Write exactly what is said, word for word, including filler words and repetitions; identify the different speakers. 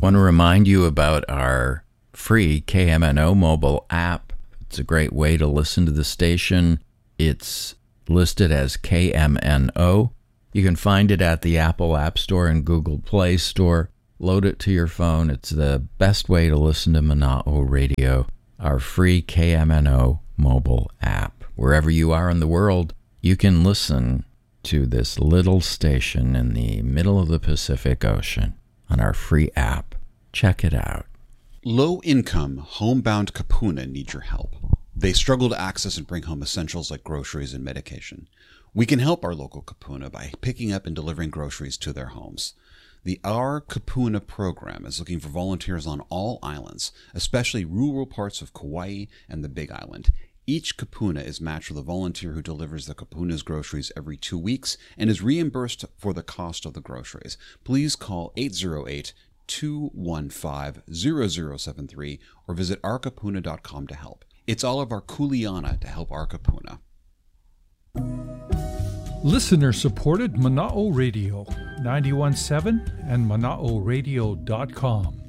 Speaker 1: Want to remind you about our free K M N O mobile app. It's a great way to listen to the station. It's listed as K M N O. You can find it at the Apple App Store and Google Play Store. Load it to your phone. It's the best way to listen to Mana'o Radio, our free K M N O mobile app. Wherever you are in the world, you can listen to this little station in the middle of the Pacific Ocean on our free app. Check it out.
Speaker 2: Low-income, homebound Kupuna need your help. They struggle to access and bring home essentials like groceries and medication. We can help our local Kupuna by picking up and delivering groceries to their homes. The Our Kupuna program is looking for volunteers on all islands, especially rural parts of Kauai and the Big Island. Each Kupuna is matched with a volunteer who delivers the Kupuna's groceries every two weeks and is reimbursed for the cost of the groceries. Please call eight zero eight, two one five, zero zero seven three or visit our kupuna dot com to help. It's all of our kuleana to help our Kupuna.
Speaker 3: Listener-supported Mana'o Radio, ninety-one point seven and mana'o radio dot com.